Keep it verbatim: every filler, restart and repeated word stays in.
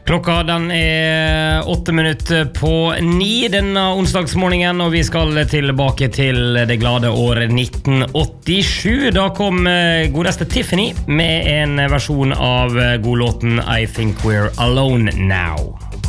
Klokka den er åtte minutter på ni denne onsdagsmorgenen, og vi skal tilbake til det glade året nitten åttisju. Da kom godeste Tiffany med en versjon av godlåten I Think We're Alone Now.